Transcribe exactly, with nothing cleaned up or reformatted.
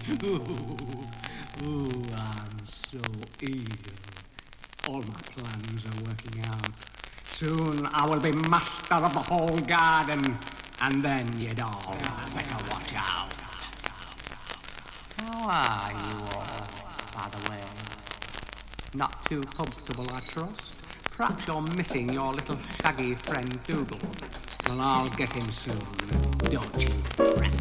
Ooh, ooh, I'm so eager. All my plans are working out. Soon I will be master of the whole garden, and then you'd all better watch out. How are you all, by the way? Not too comfortable, I trust? Perhaps you're missing your little shaggy friend Dougal. Well, I'll get him soon. Don't you fret.